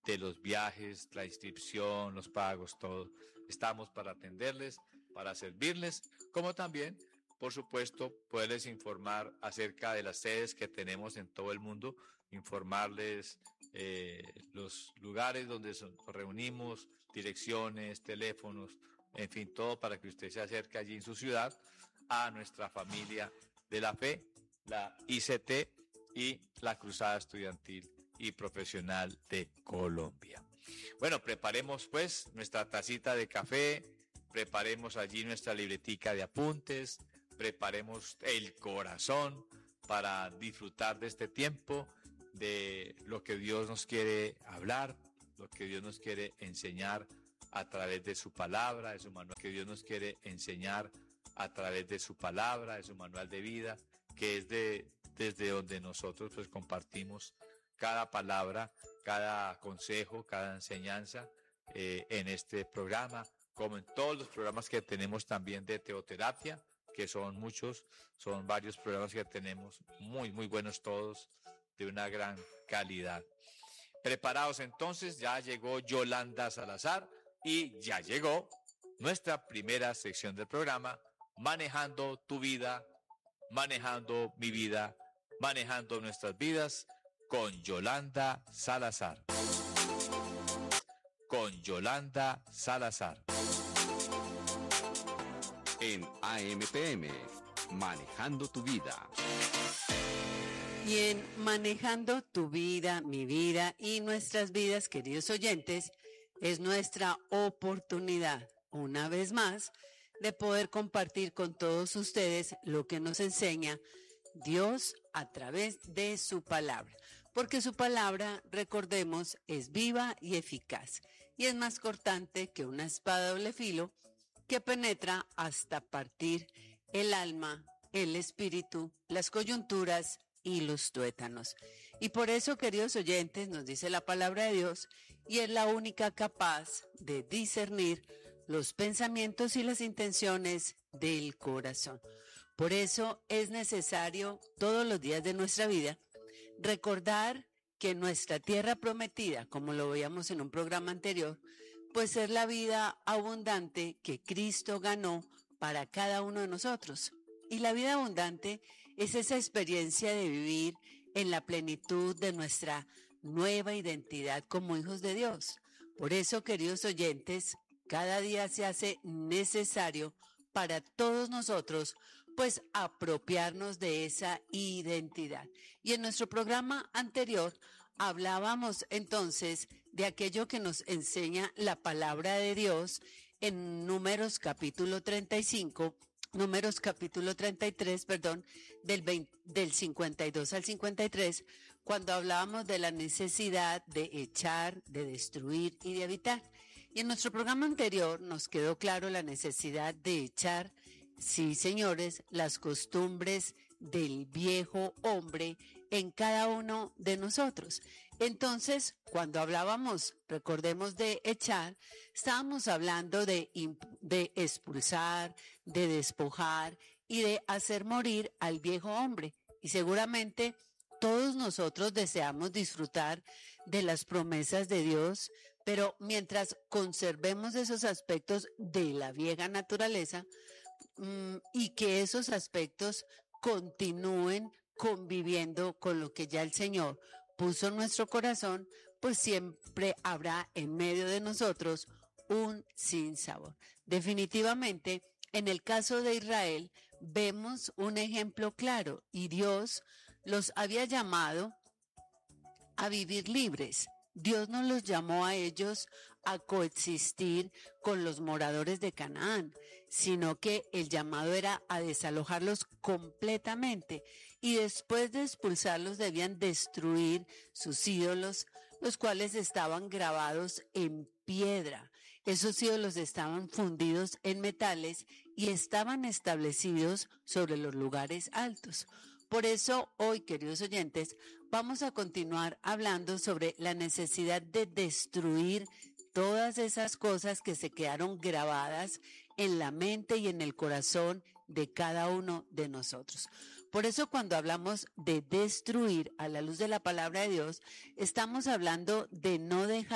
de los viajes, la inscripción, los pagos, todo. Estamos para atenderles, para servirles, como también, por supuesto, poderles informar acerca de las sedes que tenemos en todo el mundo, informarles los lugares donde nos reunimos, direcciones, teléfonos, en fin, todo para que usted se acerque allí en su ciudad a nuestra familia de la fe, la ICT y la Cruzada Estudiantil y Profesional de Colombia. Bueno, preparemos pues nuestra tacita de café, preparemos allí nuestra libretica de apuntes, preparemos el corazón para disfrutar de este tiempo, de lo que Dios nos quiere hablar, lo que Dios nos quiere enseñar a través de su palabra, de su manual, que Dios nos quiere enseñar a través de su palabra, de su manual de vida, que es desde donde nosotros pues compartimos cada palabra, cada consejo, cada enseñanza en este programa, como en todos los programas que tenemos también de teoterapia, que son muchos, son varios programas que tenemos, muy, muy buenos todos, de una gran calidad. Preparados entonces, ya llegó Yolanda Salazar y ya llegó nuestra primera sección del programa, Manejando tu vida, manejando mi vida, manejando nuestras vidas, con Yolanda Salazar. Con Yolanda Salazar. En AMPM, Manejando tu vida. Y en Manejando tu vida, mi vida y nuestras vidas, queridos oyentes, es nuestra oportunidad, una vez más, de poder compartir con todos ustedes lo que nos enseña Dios a través de su palabra. Porque su palabra, recordemos, es viva y eficaz, y es más cortante que una espada de doble filo que penetra hasta partir el alma, el espíritu, las coyunturas y los tuétanos. Y por eso, queridos oyentes, nos dice la palabra de Dios, y es la única capaz de discernir los pensamientos y las intenciones del corazón. Por eso es necesario todos los días de nuestra vida recordar que nuestra tierra prometida, como lo veíamos en un programa anterior, pues es la vida abundante que Cristo ganó para cada uno de nosotros. Y la vida abundante es esa experiencia de vivir en la plenitud de nuestra nueva identidad como hijos de Dios. Por eso, queridos oyentes, cada día se hace necesario para todos nosotros, pues, apropiarnos de esa identidad. Y en nuestro programa anterior hablábamos entonces de aquello que nos enseña la palabra de Dios en Números capítulo 35, Números capítulo 33, del 52 al 53, cuando hablábamos de la necesidad de echar, de destruir y de habitar. Y en nuestro programa anterior nos quedó claro la necesidad de echar, sí, señores, las costumbres del viejo hombre en cada uno de nosotros. Entonces, cuando hablábamos, recordemos, de echar, estábamos hablando de expulsar, de despojar y de hacer morir al viejo hombre. Y seguramente todos nosotros deseamos disfrutar de las promesas de Dios, pero mientras conservemos esos aspectos de la vieja naturaleza, y que esos aspectos continúen conviviendo con lo que ya el Señor puso en nuestro corazón, pues siempre habrá en medio de nosotros un sinsabor. Definitivamente, en el caso de Israel, vemos un ejemplo claro, y Dios los había llamado a vivir libres. Dios no los llamó a ellos a coexistir con los moradores de Canaán, sino que el llamado era a desalojarlos completamente, y después de expulsarlos debían destruir sus ídolos, los cuales estaban grabados en piedra. Esos ídolos estaban fundidos en metales y estaban establecidos sobre los lugares altos. Por eso hoy, queridos oyentes, vamos a continuar hablando sobre la necesidad de destruir todas esas cosas que se quedaron grabadas en la mente y en el corazón de cada uno de nosotros. Por eso, cuando hablamos de destruir a la luz de la palabra de Dios, estamos hablando de no dejar